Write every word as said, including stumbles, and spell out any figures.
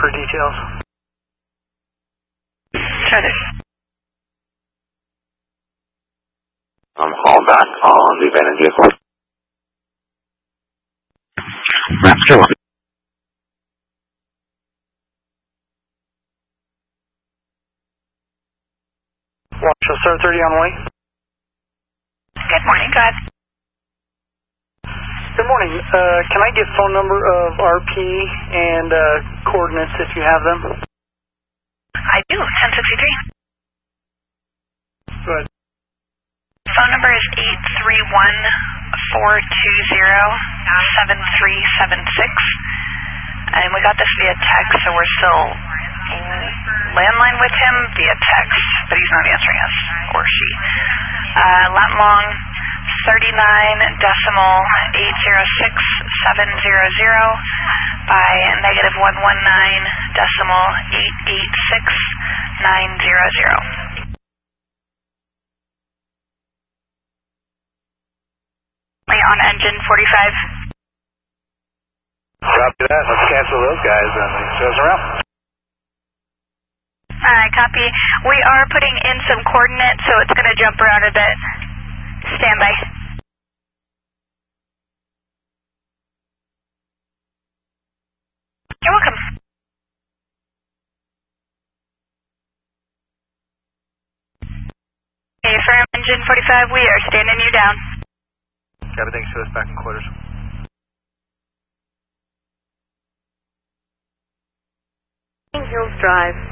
for details. Try this. I'm hauled back on the abandoned vehicle. Master one. Watch seven thirty on the way. Good morning, go ahead. Good morning. Uh, can I get phone number of R P and uh, coordinates if you have them? I do, ten sixty-three. Go ahead. Phone number is eight three one, four two zero, seven three seven six. And we got this via text, so we're still landline with him via text, but he's not answering us, or she. Uh, lat long, thirty-nine decimal eight zero six seven zero zero by negative one one nine decimal eight eight six nine zero zero. On engine forty-five. Copy that. Let's cancel those guys and show us around. Alright, copy. We are putting in some coordinates, so it's going to jump around a bit. Stand by. You're welcome. Okay, for engine forty-five, we are standing you down. Everything show us back in quarters. Hills Drive.